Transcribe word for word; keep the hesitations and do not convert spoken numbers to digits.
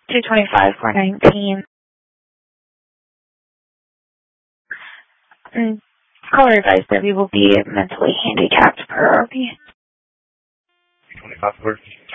two twenty-five, four nineteen. And caller advised that we will be mentally handicapped per R P. two twenty-five,